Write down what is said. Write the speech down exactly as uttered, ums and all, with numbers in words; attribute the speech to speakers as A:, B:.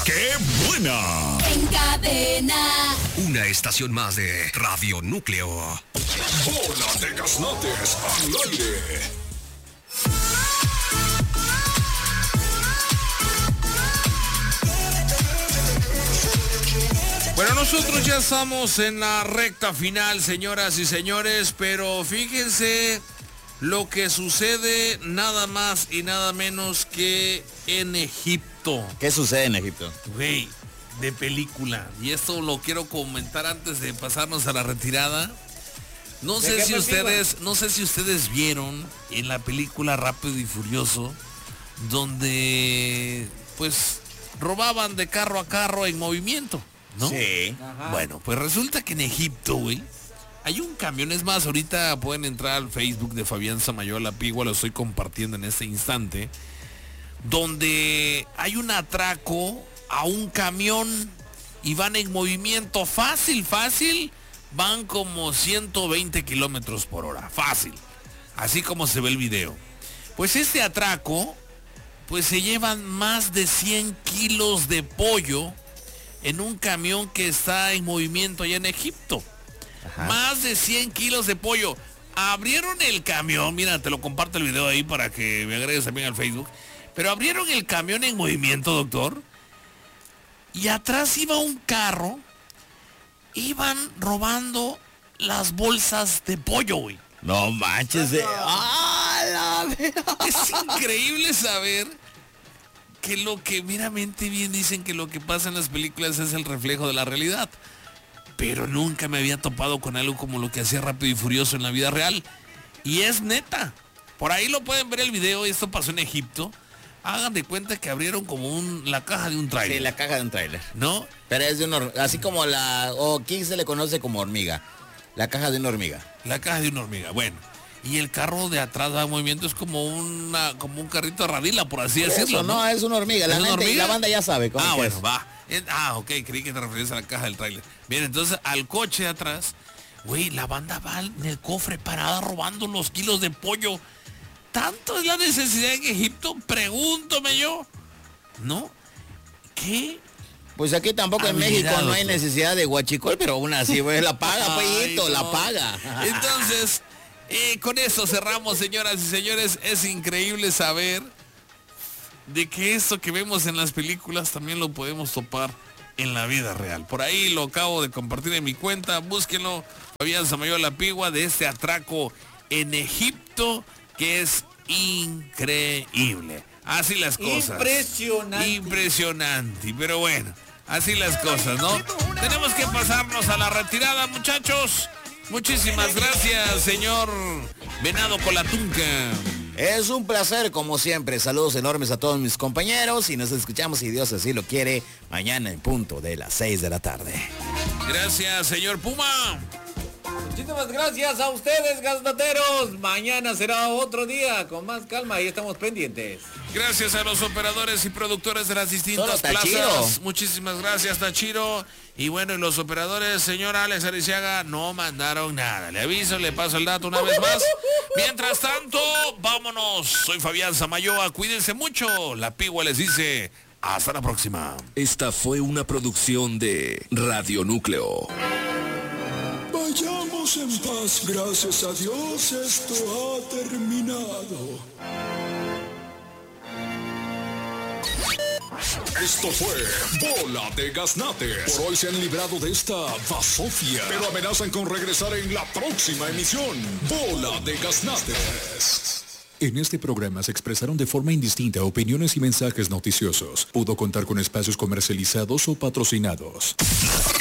A: ¡Qué buena!
B: En cadena.
C: Una estación más de Radio Núcleo.
A: Bola de Gaznates al aire.
D: Bueno, nosotros ya estamos en la recta final, señoras y señores, pero fíjense lo que sucede nada más y nada menos que en Egipto.
E: ¿Qué sucede en Egipto?
D: Güey, de película. Y esto lo quiero comentar antes de pasarnos a la retirada. No sé si ustedes, no sé si ustedes vieron en la película Rápido y Furioso, donde pues robaban de carro a carro en movimiento, ¿no?
E: Sí.
D: Ajá. Bueno, pues resulta que en Egipto, güey, hay un camión. Es más, ahorita pueden entrar al Facebook de Fabián Samayoa La Pigua, lo estoy compartiendo en este instante, donde hay un atraco a un camión y van en movimiento fácil, fácil, van como ciento veinte kilómetros por hora, fácil, así como se ve el video. Pues este atraco, pues se llevan más de cien kilos de pollo en un camión que está en movimiento allá en Egipto. Ajá. Más de cien kilos de pollo. Abrieron el camión, mira, te lo comparto el video ahí para que me agregues también al Facebook. Pero abrieron el camión en movimiento, doctor. Y atrás iba un carro. Iban robando las bolsas de pollo, güey.
E: No manches. De... ¡Ah, la verdad!
D: Es increíble saber que lo que meramente bien dicen que lo que pasa en las películas es el reflejo de la realidad. Pero nunca me había topado con algo como lo que hacía Rápido y Furioso en la vida real. Y es neta. Por ahí lo pueden ver el video. Esto pasó en Egipto. Hagan de cuenta que abrieron como un, la caja de un tráiler.
E: Sí, la caja de un tráiler.
D: ¿No?
E: Pero es de una, así como la, o aquí se le conoce como hormiga. La caja de una hormiga.
D: La caja de una hormiga, bueno. Y el carro de atrás de movimiento es como una, como un carrito de radila, por así
E: por
D: decirlo.
E: Eso, ¿no? no, es una hormiga. La,
D: ¿Es una
E: gente,
D: hormiga?
E: La banda ya sabe cómo
D: Ah, bueno,
E: es.
D: va. Ah, ok, creí que te referías a la caja del tráiler. Bien, entonces al coche de atrás, güey, la banda va en el cofre parada robando los kilos de pollo. ¿Tanto es la necesidad en Egipto? Pregúntome yo. ¿No? ¿Qué?
E: Pues aquí tampoco en México no hay necesidad de guachicol, pero aún así, güey, la paga, pollito, no. la paga.
D: Entonces, eh, con eso cerramos, señoras y señores. Es increíble saber de que esto que vemos en las películas también lo podemos topar en la vida real. Por ahí lo acabo de compartir en mi cuenta. Búsquenlo, Fabián Samayoa La Pigua, de este atraco en Egipto, que es increíble. Así las cosas.
F: Impresionante.
D: Impresionante. Pero bueno, así las cosas, ¿no? Tenemos que pasarnos a la retirada, muchachos. Muchísimas gracias, señor Venado Colatunca.
E: Es un placer, como siempre. Saludos enormes a todos mis compañeros y nos escuchamos, si Dios así lo quiere, mañana en punto de las seis de la tarde.
D: Gracias, señor Puma.
F: Muchísimas gracias a ustedes, gaznateros. Mañana será otro día con más calma y estamos pendientes.
D: Gracias a los operadores y productores de las distintas plazas. Muchísimas gracias, Tachiro. Y bueno, y los operadores, señor Alex Ariciaga, no mandaron nada. Le aviso, le paso el dato una vez más. Mientras tanto, vámonos. Soy Fabián Samayoa. Cuídense mucho. La Pigua les dice hasta la próxima.
C: Esta fue una producción de Radio Núcleo.
A: Vayamos en paz, gracias a Dios, esto ha terminado. Esto fue Bola de Gaznates. Por hoy se han librado de esta basofia, pero amenazan con regresar en la próxima emisión. Bola de Gaznates. En este programa se expresaron de forma indistinta opiniones y mensajes noticiosos. Pudo contar con espacios comercializados o patrocinados.